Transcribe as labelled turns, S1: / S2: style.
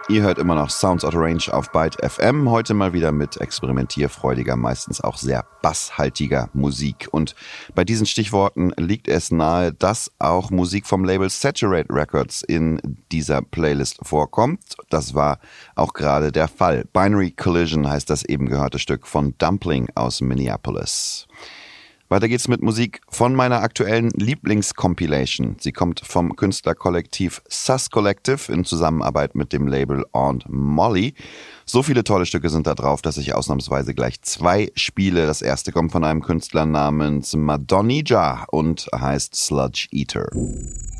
S1: Ihr hört immer noch Sounds Out of Range auf Byte FM. Heute mal wieder mit experimentierfreudiger, meistens auch sehr basshaltiger Musik. Und bei diesen Stichworten liegt es nahe, dass auch Musik vom Label Saturate Records in dieser Playlist vorkommt. Das war auch gerade der Fall. Binary Collision heißt das eben gehörte Stück von Dumpling aus Minneapolis. Weiter geht's mit Musik von meiner aktuellen Lieblingscompilation. Sie kommt vom Künstlerkollektiv Sus Collective in Zusammenarbeit mit dem Label Aunt Molly. So viele tolle Stücke sind da drauf, dass ich ausnahmsweise gleich 2 spiele. Das erste kommt von einem Künstler namens Madonnija und heißt Sludge Eater.